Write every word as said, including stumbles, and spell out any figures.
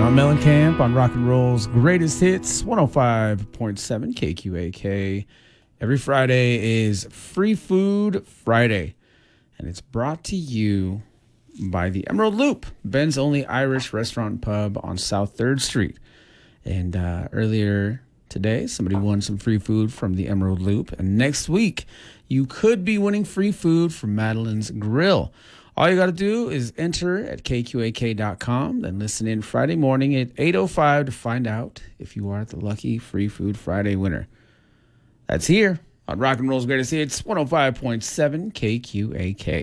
John Mellencamp on Rock and Roll's Greatest Hits, one oh five point seven K Q A K. Every Friday is Free Food Friday, and it's brought to you by the Emerald Loop, Ben's only Irish restaurant and pub on South third Street. And uh, earlier today, somebody won some free food from the Emerald Loop, and next week, you could be winning free food from Madeline's Grill. All you got to do is enter at K Q A K dot com, then listen in Friday morning at eight oh five to find out if you are the lucky Free Food Friday winner. That's here on Rock and Roll's Greatest Hits, one oh five point seven K Q A K.